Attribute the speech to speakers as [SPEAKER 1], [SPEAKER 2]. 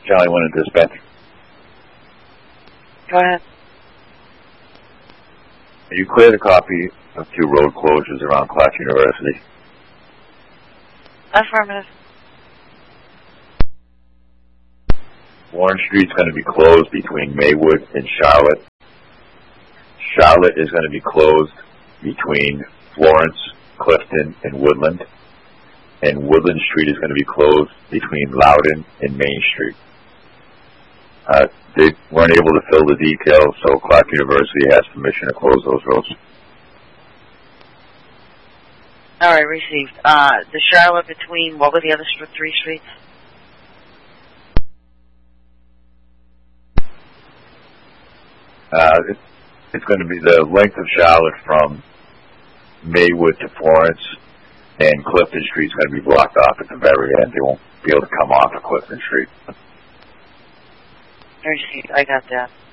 [SPEAKER 1] Charlie 1 in dispatch.
[SPEAKER 2] Go ahead.
[SPEAKER 1] You cleared a copy of 2 road closures around Clark University.
[SPEAKER 2] Affirmative.
[SPEAKER 1] Warren Street's going to be closed between Maywood and Charlotte. Charlotte is going to be closed between Florence, Clifton, and Woodland. And Woodland Street is going to be closed between Loudon and Main Street. They weren't able to fill the details, so Clark University has permission to close those roads.
[SPEAKER 2] All right, received. The Charlotte between, what were the other 3 streets?
[SPEAKER 1] It's going to be the length of Charlotte from Maywood to Florence, and Clifton Street's going to be blocked off at the very end. They won't be able to come off of Clifton Street.
[SPEAKER 2] Received. I got that.